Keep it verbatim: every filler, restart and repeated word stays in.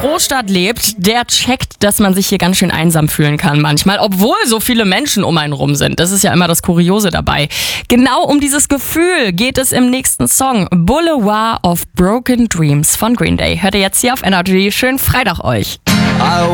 Großstadt lebt, der checkt, dass man sich hier ganz schön einsam fühlen kann manchmal, obwohl so viele Menschen um einen rum sind. Das ist ja immer das Kuriose dabei. Genau um dieses Gefühl geht es im nächsten Song. Boulevard of Broken Dreams von Green Day. Hört ihr jetzt hier auf Energy. Schönen Freitag euch.